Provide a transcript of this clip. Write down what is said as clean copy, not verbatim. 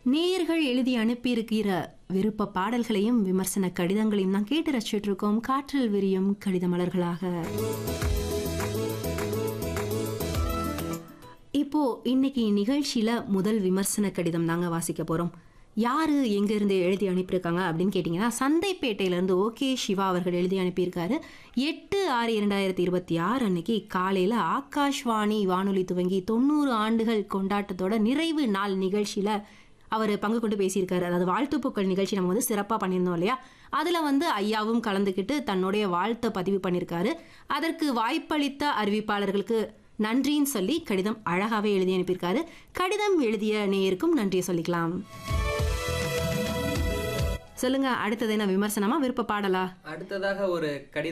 நேயர்கள் எழுதி அனுப்பியிருக்கிற விருப்ப பாடல்களையும் விமர்சன கடிதங்களையும் தான் கேட்டு ரசிச்சுட்டு இருக்கோம். காற்றில் விரியும் கடித மலர்களாக. இப்போ இன்னைக்கு நிகழ்ச்சியில முதல் விமர்சன கடிதம் தாங்க வாசிக்க போறோம். யாரு எங்க இருந்து எழுதி அனுப்பியிருக்காங்க அப்படின்னு கேட்டீங்கன்னா, சந்தைப்பேட்டையிலிருந்து ஓகே சிவா அவர்கள் எழுதி அனுப்பியிருக்காரு. 8/6/2026 அன்னைக்கு காலையில ஆகாஷ்வாணி வானொலி துவங்கி 90 ஆண்டுகள் கொண்டாட்டத்தோட நிறைவு நாள் நிகழ்ச்சியில அவர் பங்கு கொண்டு பேசியிருக்காரு. அதாவது வாழ்த்துப்பூக்கள் நிகழ்ச்சி நம்ம வந்து சிறப்பாக பண்ணியிருந்தோம் இல்லையா, அதில் வந்து ஐயாவும் கலந்துக்கிட்டு தன்னுடைய வாழ்த்தை பதிவு பண்ணியிருக்காரு. அதற்கு வாய்ப்பளித்த அறிவிப்பாளர்களுக்கு நன்றின்னு சொல்லி கடிதம் அழகாவே எழுதி அனுப்பியிருக்காரு. கடிதம் எழுதிய நேயருக்கும் நன்றியை சொல்லிக்கலாம். சொல்லுங்க, அடுத்தது என்ன விமர்சனமா விருப்ப பாடலா? அடுத்ததாக ஒரு கடிதம்